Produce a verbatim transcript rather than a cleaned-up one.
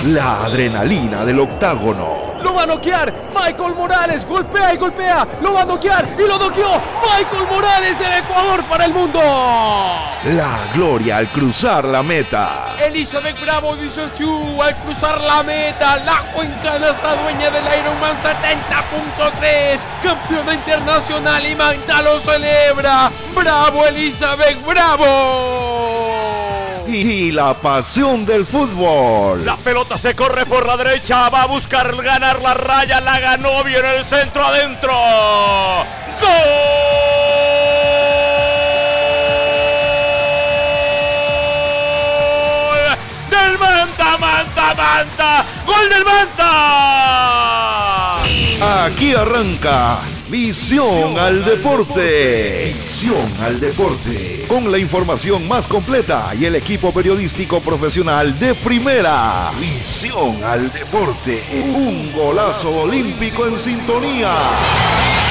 La adrenalina del octágono. ¡Lo va a noquear! ¡Michael Morales! ¡Golpea y golpea! ¡Lo va a noquear! ¡Y lo noqueó! ¡Michael Morales del Ecuador para el mundo! La gloria al cruzar la meta. Elizabeth Bravo dice sí al cruzar la meta. La cuencana está dueña del Ironman setenta punto tres. Campeona internacional y Magda lo celebra. ¡Bravo, Elizabeth! ¡Bravo! Y la pasión del fútbol. La pelota se corre por la derecha, va a buscar ganar la raya, la ganó, viene el centro adentro. ¡Gol! ¡Del Manta, Manta, Manta! ¡Gol del Manta! Aquí arranca Visión al Deporte. Visión al Deporte. Con la información más completa y el equipo periodístico profesional de primera. Visión al Deporte. Un golazo olímpico en sintonía.